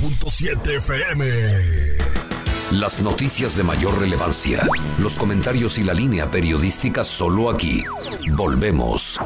97.7 FM. Las noticias de mayor relevancia, los comentarios y la línea periodística solo aquí. Volvemos.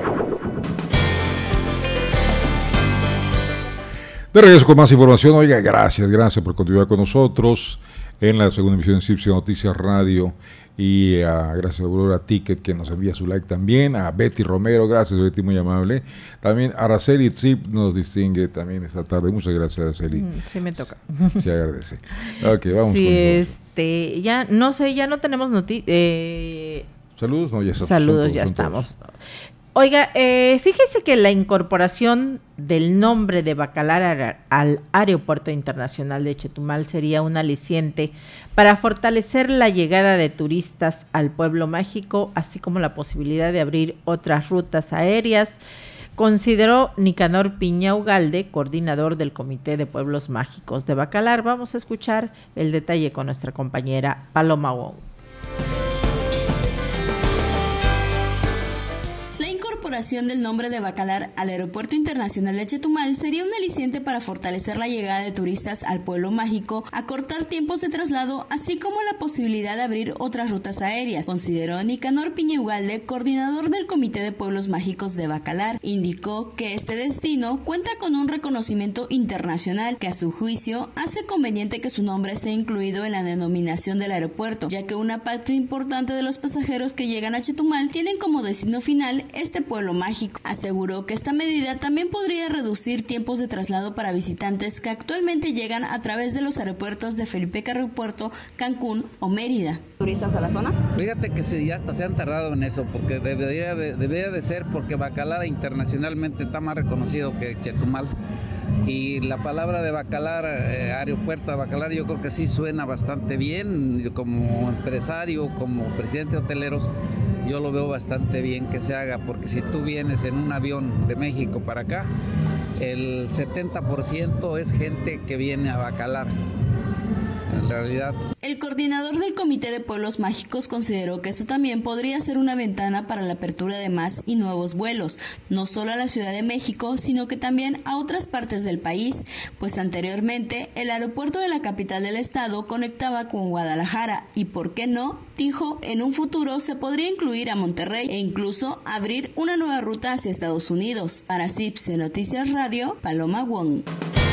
De regreso con más información. Oiga, gracias por continuar con nosotros en la segunda emisión de Cipse Noticias Radio. Y gracias a Aurora Ticket, que nos envía su like también, a Betty Romero, gracias Betty, muy amable. También Araceli Zip nos distingue también esta tarde, muchas gracias Araceli. Sí me toca. Se agradece. Ok, vamos sí, ya no tenemos saludos, no, ya estamos. Saludos, ya estamos. Oiga, fíjese que la incorporación del nombre de Bacalar al Aeropuerto Internacional de Chetumal sería un aliciente para fortalecer la llegada de turistas al pueblo mágico, así como la posibilidad de abrir otras rutas aéreas, consideró Nicanor Piña Ugalde, coordinador del Comité de Pueblos Mágicos de Bacalar. Vamos a escuchar el detalle con nuestra compañera Paloma Wong. La incorporación del nombre de Bacalar al Aeropuerto Internacional de Chetumal sería un aliciente para fortalecer la llegada de turistas al pueblo mágico, acortar tiempos de traslado, así como la posibilidad de abrir otras rutas aéreas, consideró Nicanor Piña Ugalde, coordinador del Comité de Pueblos Mágicos de Bacalar. Indicó que este destino cuenta con un reconocimiento internacional que a su juicio hace conveniente que su nombre sea incluido en la denominación del aeropuerto, ya que una parte importante de los pasajeros que llegan a Chetumal tienen como destino final este pueblo mágico. Aseguró que esta medida también podría reducir tiempos de traslado para visitantes que actualmente llegan a través de los aeropuertos de Felipe Carrepuerto, Cancún o Mérida. ¿Turistas a la zona? Fíjate que ya hasta se han tardado en eso, porque debería de ser, porque Bacalar internacionalmente está más reconocido que Chetumal. Y la palabra de Bacalar, aeropuerto de Bacalar, yo creo que sí suena bastante bien. Como empresario, como presidente de hoteleros, yo lo veo bastante bien que se haga, porque si tú vienes en un avión de México para acá, el 70% es gente que viene a Bacalar. En realidad. El coordinador del Comité de Pueblos Mágicos consideró que esto también podría ser una ventana para la apertura de más y nuevos vuelos, no solo a la Ciudad de México, sino que también a otras partes del país, pues anteriormente el aeropuerto de la capital del estado conectaba con Guadalajara y, ¿por qué no?, dijo, en un futuro se podría incluir a Monterrey e incluso abrir una nueva ruta hacia Estados Unidos. Para Cipse Noticias Radio, Paloma Wong.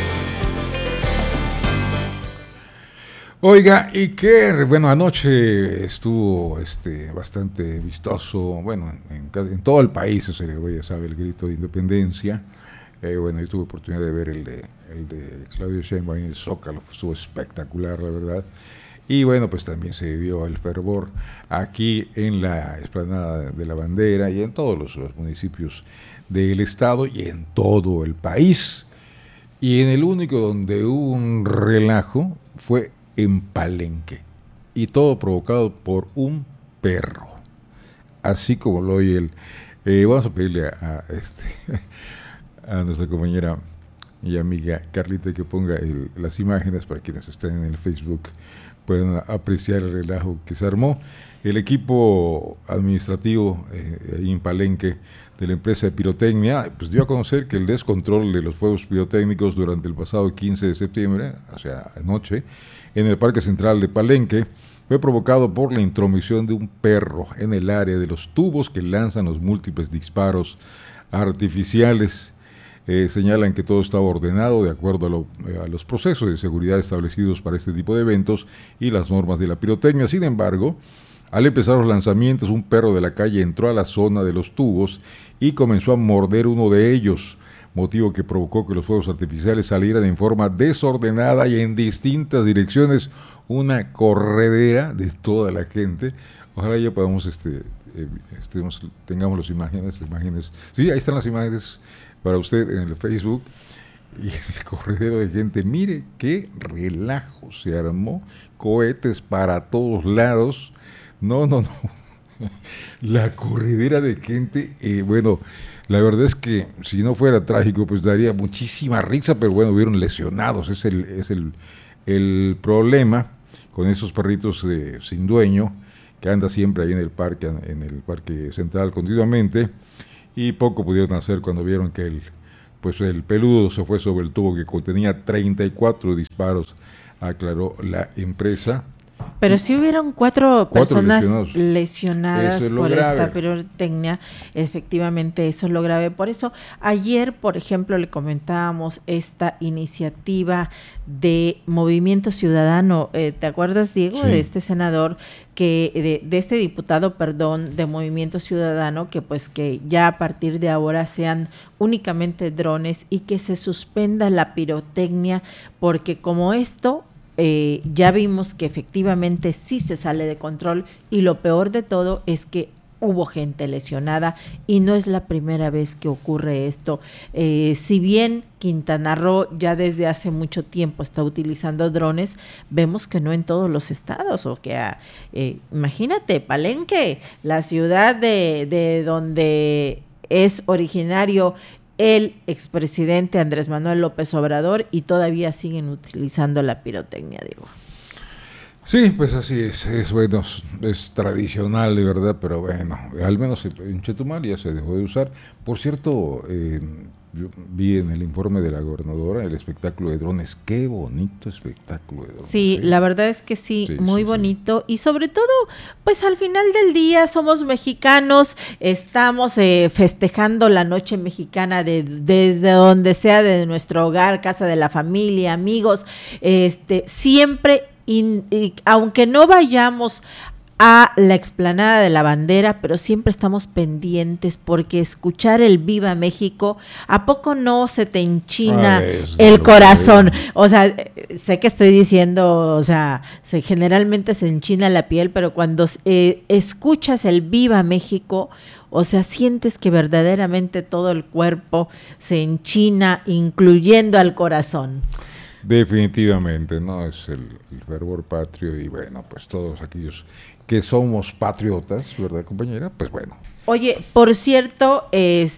Oiga, y que, bueno, anoche estuvo bastante vistoso, bueno, en todo el eso se le ya sabe, el grito de independencia. Bueno, yo tuve oportunidad de ver el de Claudio Sheinbaum en el Zócalo, estuvo espectacular, la verdad. Y bueno, pues también se vio el fervor aquí en la explanada de la Bandera y en todos los municipios del estado y en todo el país. Y en el único donde hubo un relajo fue en Palenque, y todo provocado por un perro, así como lo oye él. Vamos a pedirle a nuestra compañera y amiga Carlita que ponga las imágenes para quienes estén en el Facebook puedan apreciar el relajo que se armó. El equipo administrativo en Palenque de la empresa de pirotecnia pues dio a conocer que el descontrol de los fuegos pirotécnicos durante el pasado 15 de septiembre, o sea, anoche, en el Parque Central de Palenque, fue provocado por la intromisión de un perro en el área de los tubos que lanzan los múltiples disparos artificiales. Señalan que todo estaba ordenado de acuerdo a los procesos de seguridad establecidos para este tipo de eventos y las normas de la pirotecnia. Sin embargo, al empezar los lanzamientos, un perro de la calle entró a la zona de los tubos y comenzó a morder uno de ellos, motivo que provocó que los fuegos artificiales salieran en forma desordenada y en distintas direcciones, una corredera de toda la gente. Ojalá ya podamos tengamos las imágenes. Sí, ahí están las imágenes para usted en el Facebook. Y el corredero de gente, mire qué relajo se armó, cohetes para todos lados. No. La corredera de gente, bueno, la verdad es que si no fuera trágico, pues daría muchísima risa, pero bueno, hubieron lesionados, es el problema con esos perritos sin dueño, que anda siempre ahí en el parque central continuamente, y poco pudieron hacer cuando vieron que el pues el peludo se fue sobre el tubo que contenía 34 disparos, aclaró la empresa. Pero sí hubieron cuatro personas lesionadas por grave. Esta pirotecnia, efectivamente eso es lo grave. Por eso ayer, por ejemplo, le comentábamos esta iniciativa de Movimiento Ciudadano, ¿te acuerdas, Diego, sí, de este senador, que de este diputado, perdón, de Movimiento Ciudadano, que pues que ya a partir de ahora sean únicamente drones y que se suspenda la pirotecnia, porque como esto ya vimos que efectivamente sí se sale de control, y lo peor de todo es que hubo gente lesionada y no es la primera vez que ocurre esto. Si bien Quintana Roo ya desde hace mucho tiempo está utilizando drones, vemos que no en todos los estados. O que imagínate, Palenque, la ciudad de donde es originario el expresidente Andrés Manuel López Obrador, y todavía siguen utilizando la pirotecnia, digo. Sí, pues así es bueno, es tradicional, de verdad, pero bueno, al menos en Chetumal ya se dejó de usar. Por cierto, yo vi en el informe de la gobernadora el espectáculo de drones. Qué bonito espectáculo de drones. Sí, la verdad es que sí, muy bonito. Y sobre todo, pues al final del día somos mexicanos, estamos festejando la noche mexicana desde donde sea, de nuestro hogar, casa de la familia, amigos, siempre, y aunque no vayamos a la explanada de la bandera, pero siempre estamos pendientes, porque escuchar el Viva México, ¿a poco no se te el corazón? O sea, sé que estoy diciendo, o sea, generalmente se enchina la piel, pero cuando escuchas el Viva México, o sea, sientes que verdaderamente todo el cuerpo se enchina, incluyendo al corazón. Definitivamente, ¿no? Es el fervor patrio, y bueno, pues todos aquellos que somos patriotas, ¿verdad, compañera? Pues bueno. Oye, por cierto,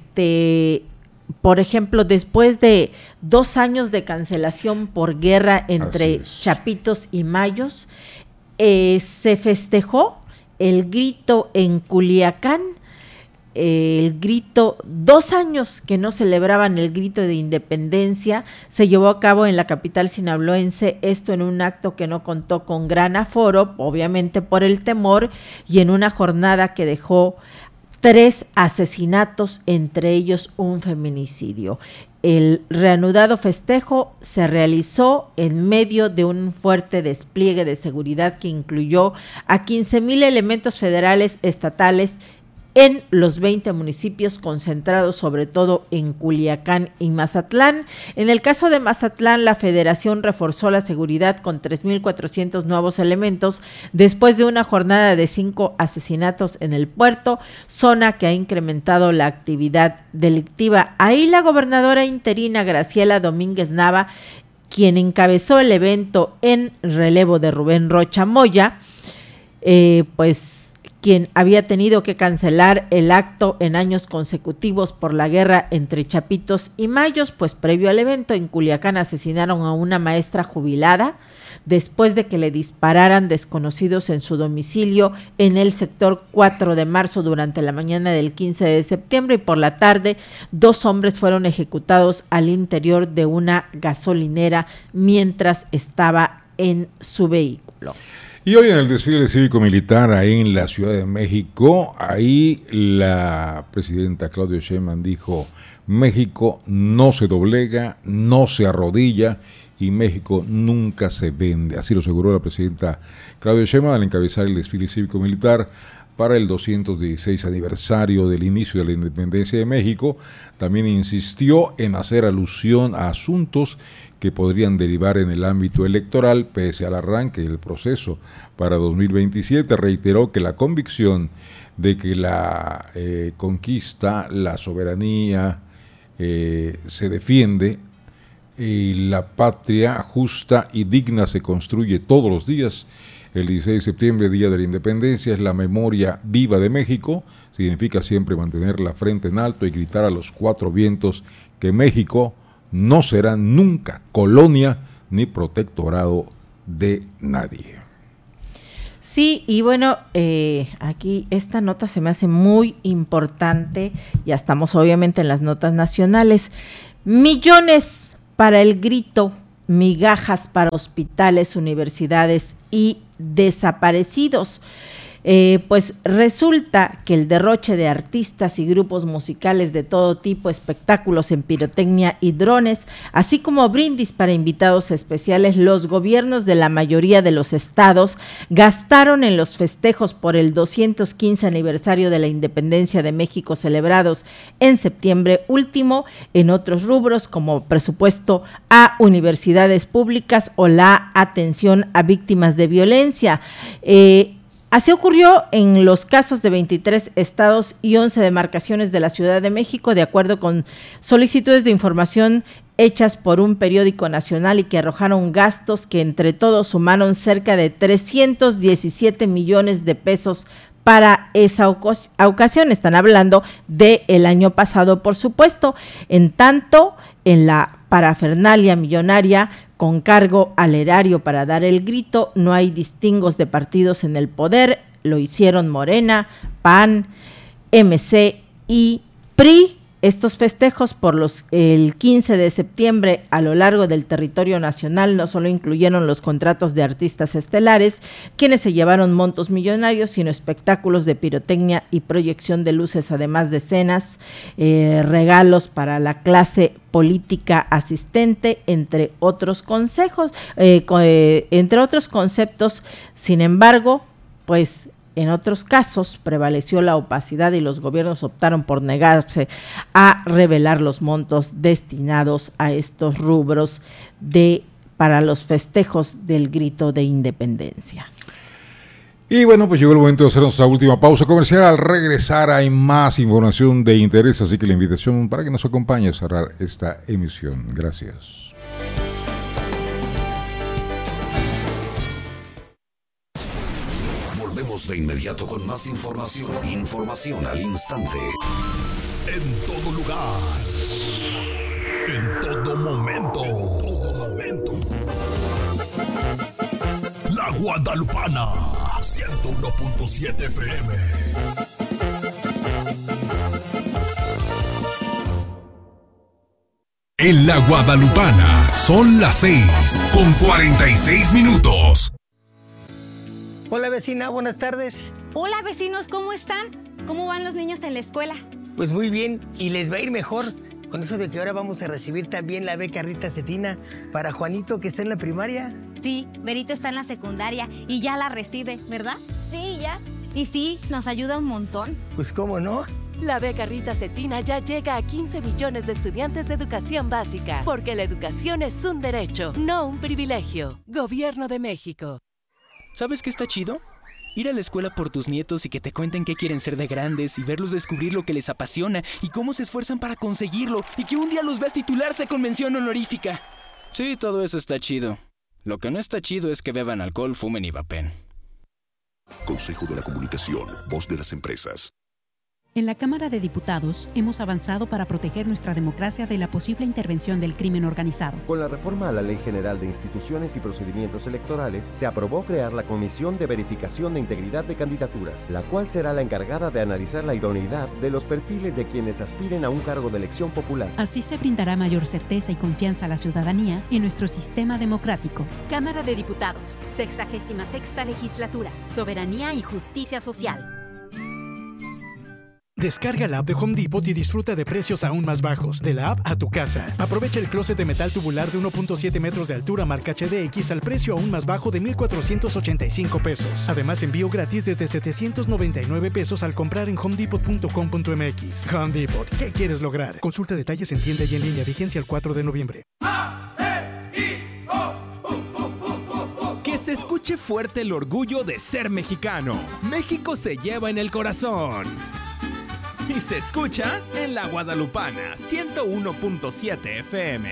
por ejemplo, después de 2 años de cancelación por guerra entre Chapitos y Mayos, se festejó el grito en Culiacán, el grito, 2 años que no celebraban el grito de independencia. Se llevó a cabo en la capital sinaloense, esto en un acto que no contó con gran aforo, obviamente por el temor, y en una jornada que dejó 3 asesinatos, entre ellos un feminicidio. El reanudado festejo se realizó en medio de un fuerte despliegue de seguridad que incluyó a 15,000 elementos federales, estatales, en los 20 municipios, concentrados sobre todo en Culiacán y Mazatlán. En el caso de Mazatlán, la Federación reforzó la seguridad con 3,400 nuevos elementos después de una jornada de 5 asesinatos en el puerto, zona que ha incrementado la actividad delictiva. Ahí la gobernadora interina Graciela Domínguez Nava, quien encabezó el evento en relevo de Rubén Rocha Moya, quien había tenido que cancelar el acto en años consecutivos por la guerra entre Chapitos y Mayos, pues previo al evento en Culiacán asesinaron a una maestra jubilada después de que le dispararan desconocidos en su domicilio en el sector 4 de marzo durante la mañana del 15 de septiembre, y por la tarde 2 hombres fueron ejecutados al interior de una gasolinera mientras estaba en su vehículo. Y hoy en el desfile cívico-militar ahí en la Ciudad de México, ahí la presidenta Claudia Sheinbaum dijo: México no se doblega, no se arrodilla, y México nunca se vende. Así lo aseguró la presidenta Claudia Sheinbaum al encabezar el desfile cívico-militar para el 216 aniversario del inicio de la independencia de México. También insistió en hacer alusión a asuntos que podrían derivar en el ámbito electoral pese al arranque del proceso para 2027. Reiteró que la convicción de que la conquista, la soberanía se defiende y la patria justa y digna se construye todos los días. El 16 de septiembre, Día de la Independencia, es la memoria viva de México. Significa siempre mantener la frente en alto y gritar a los 4 vientos que México no será nunca colonia ni protectorado de nadie. Sí, y bueno, aquí esta nota se me hace muy importante. Ya estamos obviamente en las notas nacionales. Millones para el grito, migajas para hospitales, universidades y desaparecidos. Pues resulta que el derroche de artistas y grupos musicales de todo tipo, espectáculos en pirotecnia y drones, así como brindis para invitados especiales, los gobiernos de la mayoría de los estados gastaron en los festejos por el 215 aniversario de la independencia de México celebrados en septiembre último en otros rubros como presupuesto a universidades públicas o la atención a víctimas de violencia. Así ocurrió en los casos de 23 estados y 11 demarcaciones de la Ciudad de México, de acuerdo con solicitudes de información hechas por un periódico nacional y que arrojaron gastos que entre todos sumaron cerca de 317 millones de pesos para esa ocasión. Están hablando del año pasado, por supuesto. En tanto, en la parafernalia millonaria con cargo al erario para dar el grito, no hay distingos de partidos en el poder. Lo hicieron Morena, PAN, MC y PRI. Estos festejos por el 15 de septiembre a lo largo del territorio nacional no solo incluyeron los contratos de artistas estelares, quienes se llevaron montos millonarios, sino espectáculos de pirotecnia y proyección de luces, además de cenas, regalos para la clase política asistente, entre otros entre otros conceptos. Sin embargo, pues en otros casos prevaleció la opacidad y los gobiernos optaron por negarse a revelar los montos destinados a estos rubros para los festejos del grito de independencia. Y bueno, pues llegó el momento de hacer nuestra última pausa comercial. Al regresar hay más información de interés, así que la invitación para que nos acompañe a cerrar esta emisión. Gracias. De inmediato con más información. Información al instante. En todo lugar. En todo momento. La Guadalupana. 101.7 FM. En la Guadalupana son las 6:46. Hola vecina, buenas tardes. Hola vecinos, ¿cómo están? ¿Cómo van los niños en la escuela? Pues muy bien, y les va a ir mejor con eso de que ahora vamos a recibir también la beca Rita Cetina para Juanito, que está en la primaria. Sí, Berito está en la secundaria y ya la recibe, ¿verdad? Sí, ya. Y sí, nos ayuda un montón. Pues cómo no. La beca Rita Cetina ya llega a 15 millones de estudiantes de educación básica, porque la educación es un derecho, no un privilegio. Gobierno de México. ¿Sabes qué está chido? Ir a la escuela por tus nietos y que te cuenten qué quieren ser de grandes y verlos descubrir lo que les apasiona y cómo se esfuerzan para conseguirlo y que un día los veas titularse con mención honorífica. Sí, todo eso está chido. Lo que no está chido es que beban alcohol, fumen y vapen. Consejo de la Comunicación, voz de las empresas. En la Cámara de Diputados hemos avanzado para proteger nuestra democracia de la posible intervención del crimen organizado. Con la reforma a la Ley General de Instituciones y Procedimientos Electorales, se aprobó crear la Comisión de Verificación de Integridad de Candidaturas, la cual será la encargada de analizar la idoneidad de los perfiles de quienes aspiren a un cargo de elección popular. Así se brindará mayor certeza y confianza a la ciudadanía en nuestro sistema democrático. Cámara de Diputados, 66ª Legislatura, Soberanía y Justicia Social. Descarga la app de Home Depot y disfruta de precios aún más bajos. De la app a tu casa. Aprovecha el closet de metal tubular de 1.7 metros de altura marca HDX al precio aún más bajo de $1,485. Además, envío gratis desde $799 al comprar en homedepot.com.mx. Home Depot, ¿qué quieres lograr? Consulta detalles en tienda y en línea. Vigencia el 4 de noviembre. Que se escuche fuerte el orgullo de ser mexicano. México se lleva en el corazón. Y se escucha en la Guadalupana, 101.7 FM.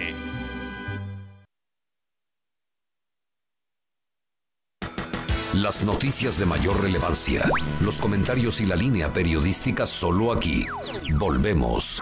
Las noticias de mayor relevancia, los comentarios y la línea periodística solo aquí. Volvemos.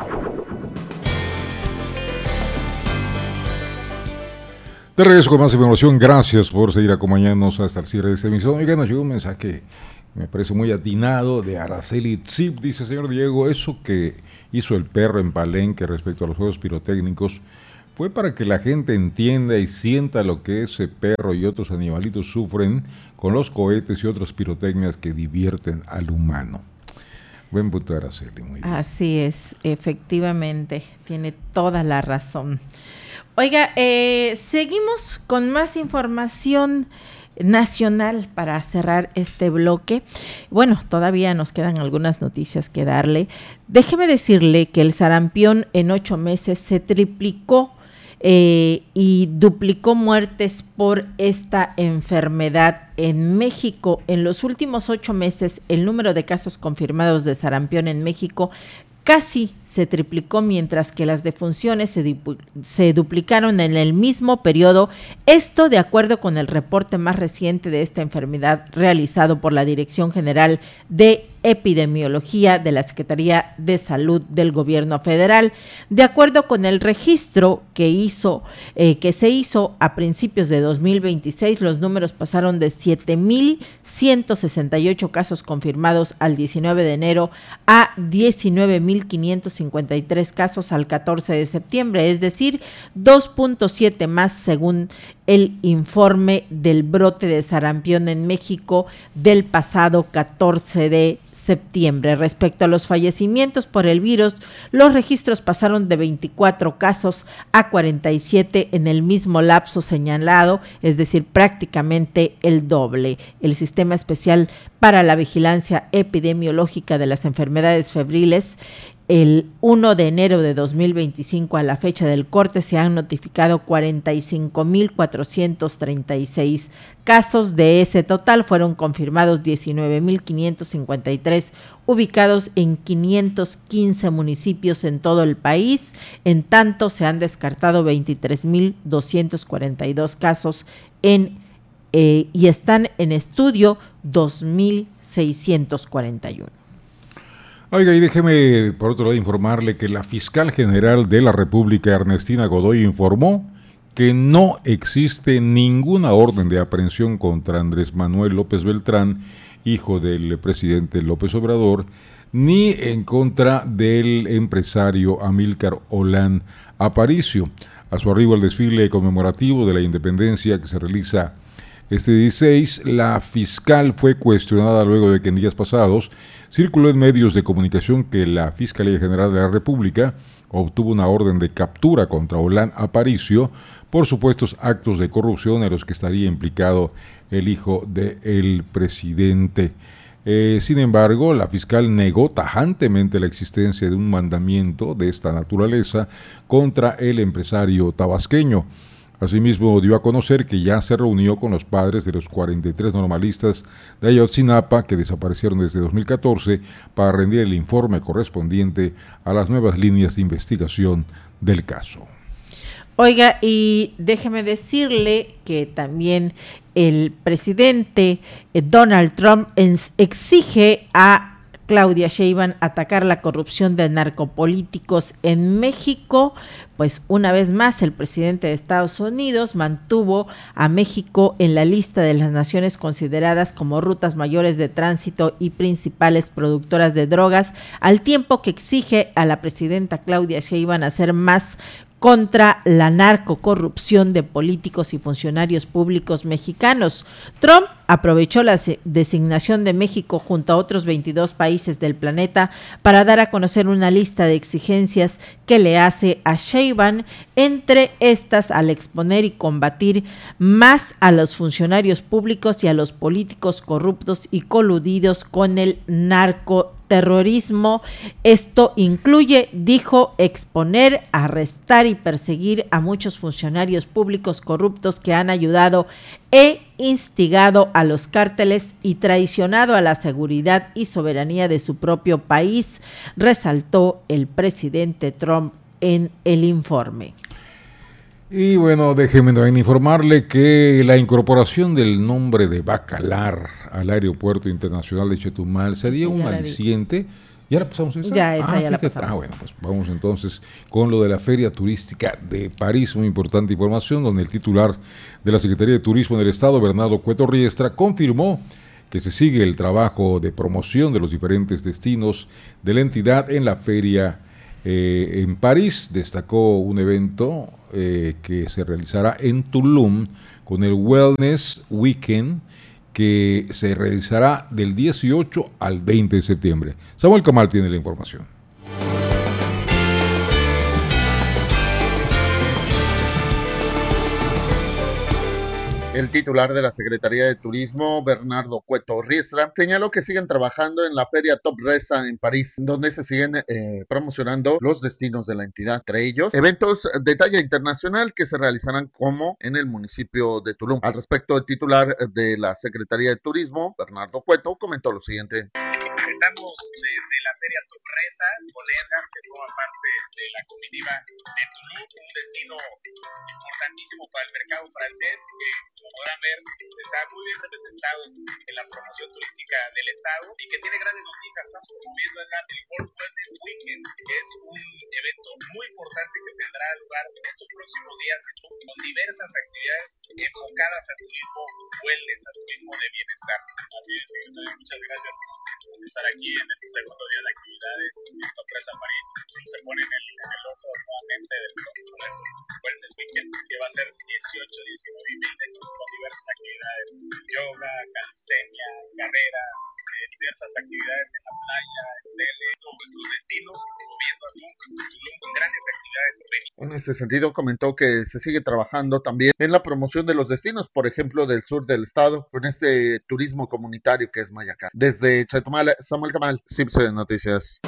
De regreso con más información. Gracias por seguir acompañándonos hasta el cierre de esta emisión. Oiga, nos llegó un mensaje me parece muy atinado de Araceli Tzip. Dice: señor Diego, eso que hizo el perro en Palenque respecto a los juegos pirotécnicos, fue para que la gente entienda y sienta lo que ese perro y otros animalitos sufren con los cohetes y otras pirotecnias que divierten al humano. Buen punto de Araceli, muy bien. Así es, efectivamente, tiene toda la razón. Oiga, seguimos con más información nacional para cerrar este bloque. Bueno, todavía nos quedan algunas noticias que darle. Déjeme decirle que el sarampión en 8 meses se triplicó y duplicó muertes por esta enfermedad en México. En los últimos 8 meses, el número de casos confirmados de sarampión en México casi se triplicó, mientras que las defunciones se duplicaron en el mismo periodo. Esto de acuerdo con el reporte más reciente de esta enfermedad realizado por la Dirección General de Epidemiología de la Secretaría de Salud del Gobierno Federal. De acuerdo con el registro que se hizo a principios de 2026, los números pasaron de 7,168 casos confirmados al 19 de enero a 19,553 casos al 14 de septiembre, es decir, 2.7 más según el informe del brote de sarampión en México del pasado 14 de septiembre. Respecto a los fallecimientos por el virus, los registros pasaron de 24 casos a 47 en el mismo lapso señalado, es decir, prácticamente el doble. El Sistema Especial para la Vigilancia Epidemiológica de las Enfermedades Febriles, el 1 de enero de 2025 a la fecha del corte se han notificado 45,436 casos. De ese total fueron confirmados 19,553 ubicados en 515 municipios en todo el país. En tanto, se han descartado 23,242 casos y están en estudio 2,641. Oiga, y déjeme por otro lado informarle que la fiscal general de la República, Ernestina Godoy, informó que no existe ninguna orden de aprehensión contra Andrés Manuel López Beltrán, hijo del presidente López Obrador, ni en contra del empresario Amílcar Olán Aparicio. A su arribo al desfile conmemorativo de la independencia que se realiza este 16, la fiscal fue cuestionada luego de que en días pasados circuló en medios de comunicación que la Fiscalía General de la República obtuvo una orden de captura contra Olán Aparicio por supuestos actos de corrupción en los que estaría implicado el hijo del presidente. Sin embargo, la fiscal negó tajantemente la existencia de un mandamiento de esta naturaleza contra el empresario tabasqueño. Asimismo, dio a conocer que ya se reunió con los padres de los 43 normalistas de Ayotzinapa que desaparecieron desde 2014 para rendir el informe correspondiente a las nuevas líneas de investigación del caso. Oiga, y déjeme decirle que también el presidente Donald Trump exige a Claudia Sheinbaum atacar la corrupción de narcopolíticos en México. Pues una vez más el presidente de Estados Unidos mantuvo a México en la lista de las naciones consideradas como rutas mayores de tránsito y principales productoras de drogas, al tiempo que exige a la presidenta Claudia Sheinbaum hacer más contra la narcocorrupción de políticos y funcionarios públicos mexicanos. Trump aprovechó la designación de México junto a otros 22 países del planeta para dar a conocer una lista de exigencias que le hace a Sheinbaum, entre estas al exponer y combatir más a los funcionarios públicos y a los políticos corruptos y coludidos con el narcoterrorismo. Esto incluye, dijo, exponer, arrestar y perseguir a muchos funcionarios públicos corruptos que han ayudado e instigado a los cárteles y traicionado a la seguridad y soberanía de su propio país, resaltó el presidente Trump en el informe. Y bueno, déjeme también informarle que la incorporación del nombre de Bacalar al Aeropuerto Internacional de Chetumal sería un aliciente. ¿Ya la pasamos esa? Ya, esa ya la pasamos. Bueno, pues vamos entonces con lo de la Feria Turística de París, muy importante información, donde el titular de la Secretaría de Turismo del Estado, Bernardo Cueto Riestra, confirmó que se sigue el trabajo de promoción de los diferentes destinos de la entidad en la feria En París destacó un evento que se realizará en Tulum con el Wellness Weekend, que se realizará del 18 al 20 de septiembre. Samuel Camal tiene la información. El titular de la Secretaría de Turismo, Bernardo Cueto Riestra, señaló que siguen trabajando en la Feria Top Resa en París, donde se siguen promocionando los destinos de la entidad, entre ellos eventos de talla internacional que se realizarán como en el municipio de Tulum. Al respecto, el titular de la Secretaría de Turismo, Bernardo Cueto, comentó lo siguiente. Estamos desde la Feria Top Resa con Edgar, que forma parte de la comitiva de Tulum, un destino importantísimo para el mercado francés, que como podrán ver está muy bien representado en la promoción turística del estado y que tiene grandes noticias. Estamos promoviendo el World Wellness Weekend, que es un evento muy importante que tendrá lugar en estos próximos días con diversas actividades enfocadas al turismo wellness, al turismo de bienestar. Así es, secretario, muchas gracias por estar aquí en este segundo día de actividades en Top Resa París. Se pone en el ojo nuevamente del Wellness Weekend, que va a ser 18, 19 y 20 con diversas actividades, yoga, calistenia, carrera, diversas actividades en la playa, en tele, todos nuestros destinos, promoviendo a Tulum con grandes actividades. En ese sentido, comentó que se sigue trabajando también en la promoción de los destinos, por ejemplo, del sur del estado, con este turismo comunitario que es Mayacán. Desde Chetumal, Samuel Camal, CIPSE Noticias.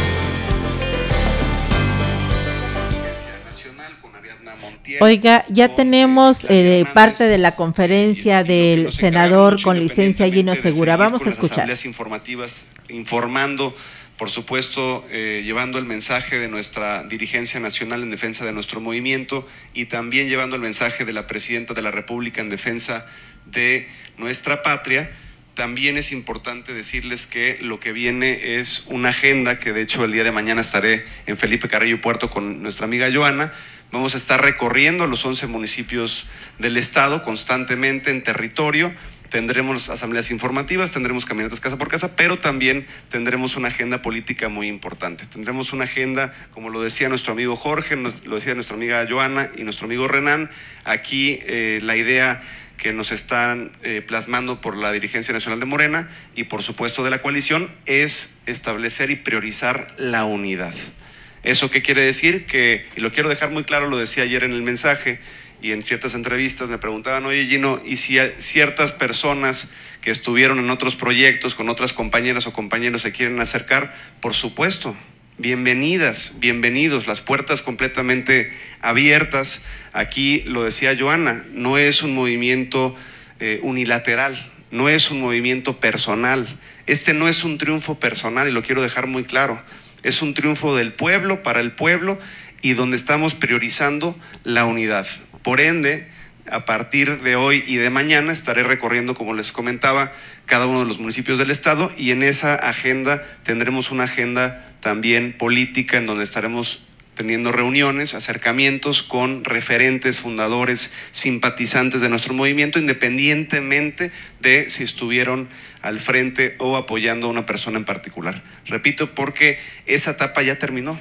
Oiga, ya tenemos parte de la conferencia del senador con licencia Gino Segura. Vamos a escuchar. Asambleas informativas informando, por supuesto, llevando el mensaje de nuestra dirigencia nacional en defensa de nuestro movimiento y también llevando el mensaje de la presidenta de la República en defensa de nuestra patria. También es importante decirles que lo que viene es una agenda que de hecho el día de mañana estaré en Felipe Carrillo Puerto con nuestra amiga Joana. Vamos a estar recorriendo los 11 municipios del estado constantemente en territorio. Tendremos asambleas informativas, tendremos caminatas casa por casa, pero también tendremos una agenda política muy importante. Tendremos una agenda, como lo decía nuestro amigo Jorge, lo decía nuestra amiga Joana y nuestro amigo Renan. Aquí la idea que nos están plasmando por la dirigencia nacional de Morena y por supuesto de la coalición es establecer y priorizar la unidad. ¿Eso qué quiere decir? Que, y lo quiero dejar muy claro, lo decía ayer en el mensaje y en ciertas entrevistas me preguntaban, oye Gino, ¿y si ciertas personas que estuvieron en otros proyectos con otras compañeras o compañeros se quieren acercar? Por supuesto, bienvenidas, bienvenidos, las puertas completamente abiertas. Aquí lo decía Joana, no es un movimiento unilateral, no es un movimiento personal. Este no es un triunfo personal y lo quiero dejar muy claro. Es un triunfo del pueblo, para el pueblo, y donde estamos priorizando la unidad. Por ende, a partir de hoy y de mañana estaré recorriendo, como les comentaba, cada uno de los municipios del estado y en esa agenda tendremos una agenda también política en donde estaremos teniendo reuniones, acercamientos con referentes, fundadores, simpatizantes de nuestro movimiento, independientemente de si estuvieron al frente o apoyando a una persona en particular. Repito, porque esa etapa ya terminó.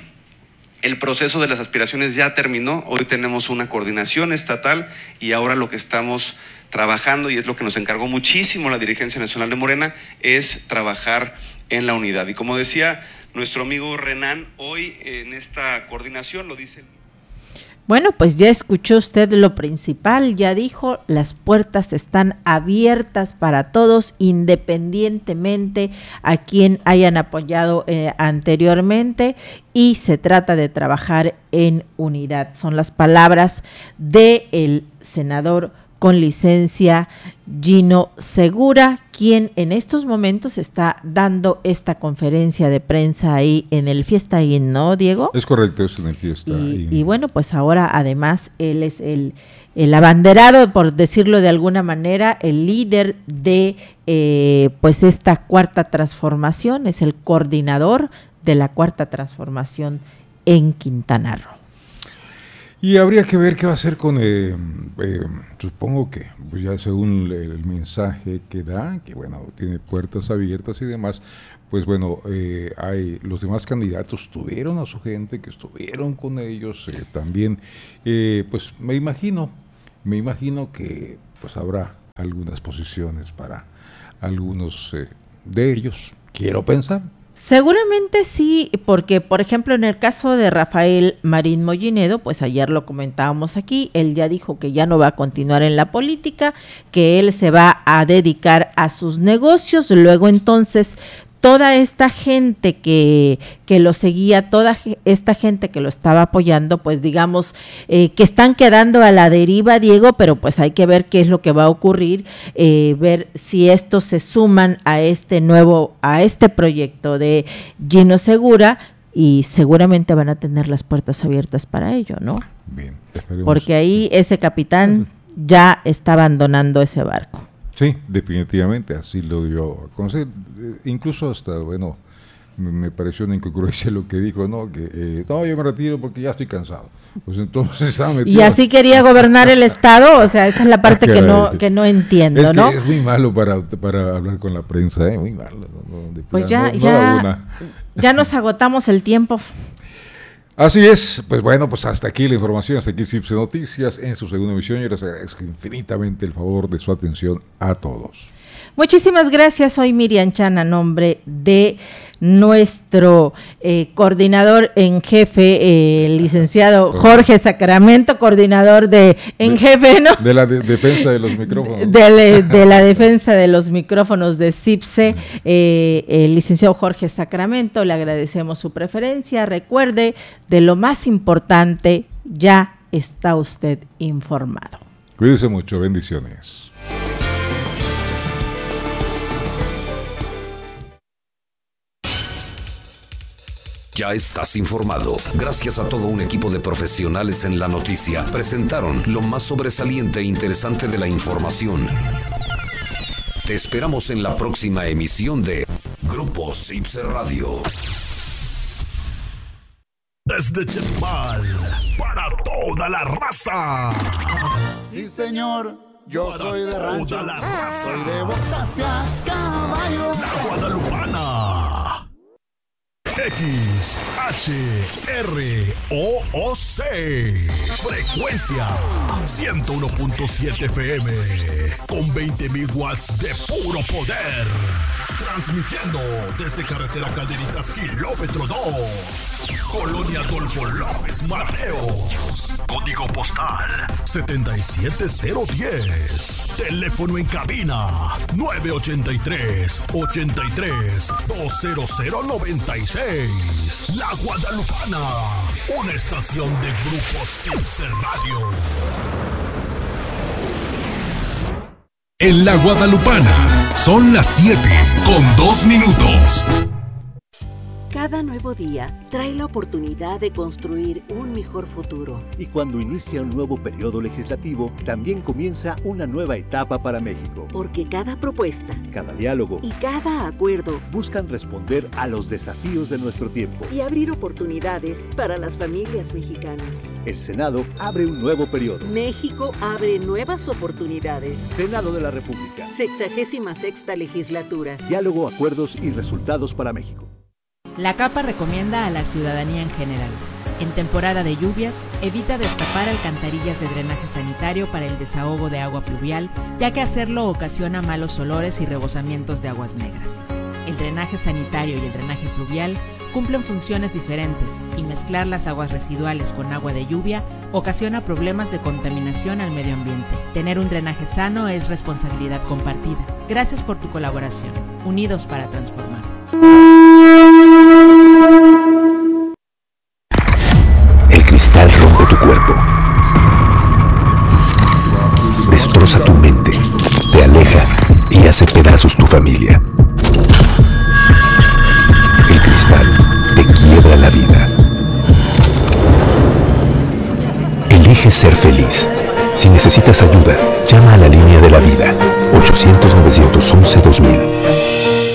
El proceso de las aspiraciones ya terminó. Hoy tenemos una coordinación estatal y ahora lo que estamos trabajando, y es lo que nos encargó muchísimo la dirigencia nacional de Morena, es trabajar en la unidad. Y como decía nuestro amigo Renan, hoy en esta coordinación lo dice. Bueno, pues ya escuchó usted lo principal, ya dijo, las puertas están abiertas para todos, independientemente a quien hayan apoyado anteriormente, y se trata de trabajar en unidad. Son las palabras del senador con licencia Gino Segura, quien en estos momentos está dando esta conferencia de prensa ahí en el Fiesta Inn, ¿no, Diego? Es correcto, es en el Fiesta Inn. Y bueno, pues ahora además él es el abanderado, por decirlo de alguna manera, el líder de pues esta cuarta transformación, es el coordinador de la cuarta transformación en Quintana Roo. Y habría que ver qué va a hacer con, supongo que, pues ya según el mensaje que da, que bueno, tiene puertas abiertas y demás, pues bueno, los demás candidatos tuvieron a su gente, que estuvieron con ellos, también, pues me imagino que pues habrá algunas posiciones para algunos de ellos, quiero pensar. Seguramente sí, porque por ejemplo en el caso de Rafael Marín Mollinedo, pues ayer lo comentábamos aquí, él ya dijo que ya no va a continuar en la política, que él se va a dedicar a sus negocios. Luego entonces toda esta gente que lo seguía, toda esta gente que lo estaba apoyando, pues digamos que están quedando a la deriva, Diego, pero pues hay que ver qué es lo que va a ocurrir, ver si estos se suman a este proyecto de Gino Segura, y seguramente van a tener las puertas abiertas para ello, ¿no? Bien, esperemos. Porque ahí ese capitán ya está abandonando ese barco. Sí, definitivamente, así lo dio a conocer, incluso hasta, bueno, me pareció una incongruencia lo que dijo, ¿no? Que no, yo me retiro porque ya estoy cansado. Pues entonces y así quería gobernar el Estado, o sea, esa es la parte que no entiendo, es ¿no? Es muy malo para hablar con la prensa, muy malo. Pues ya nos agotamos el tiempo. Así es, pues bueno, pues hasta aquí la información, hasta aquí CIPSE Noticias en su segunda emisión. Yo les agradezco infinitamente el favor de su atención a todos. Muchísimas gracias, soy Miriam Chan, a nombre de nuestro coordinador en jefe, el licenciado Jorge Sacramento, coordinador en jefe, ¿no? De la defensa de los micrófonos. De la defensa de los micrófonos de CIPSE, el licenciado Jorge Sacramento, le agradecemos su preferencia. Recuerde, de lo más importante, ya está usted informado. Cuídese mucho, bendiciones. Ya estás informado. Gracias a todo un equipo de profesionales en la noticia. Presentaron lo más sobresaliente e interesante de la información. Te esperamos en la próxima emisión de Grupo CIPSE Radio. Desde Chetumal, para toda la raza. Sí, señor, yo soy de rancho. Toda la raza. Soy de botas a caballo. La Guadalupana. XHROOC. Frecuencia 101.7 FM. Con 20.000 watts de puro poder. Transmitiendo desde carretera Calderitas, kilómetro 2. Colonia Adolfo López Mateos. Código postal 77010. Teléfono en cabina 983-83-20096. La Guadalupana, una estación de Grupo CIPSE Radio. En La Guadalupana son las 7:02. Cada nuevo día trae la oportunidad de construir un mejor futuro. Y cuando inicia un nuevo periodo legislativo, también comienza una nueva etapa para México. Porque cada propuesta, cada diálogo y cada acuerdo buscan responder a los desafíos de nuestro tiempo y abrir oportunidades para las familias mexicanas. El Senado abre un nuevo periodo. México abre nuevas oportunidades. Senado de la República. 66ª legislatura. Diálogo, acuerdos y resultados para México. La CAPA recomienda a la ciudadanía en general, en temporada de lluvias, evita destapar alcantarillas de drenaje sanitario para el desahogo de agua pluvial, ya que hacerlo ocasiona malos olores y rebosamientos de aguas negras. El drenaje sanitario y el drenaje pluvial cumplen funciones diferentes y mezclar las aguas residuales con agua de lluvia ocasiona problemas de contaminación al medio ambiente. Tener un drenaje sano es responsabilidad compartida. Gracias por tu colaboración. Unidos para transformar. El cristal rompe tu cuerpo, destroza tu mente, te aleja y hace pedazos tu familia. El cristal te quiebra la vida. Elige ser feliz. Si necesitas ayuda, llama a la línea de la vida, 800-911-2000.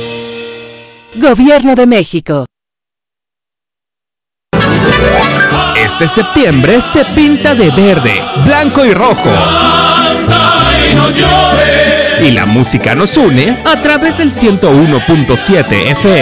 Gobierno de México. Este septiembre se pinta de verde, blanco y rojo. Y la música nos une a través del 101.7 FM.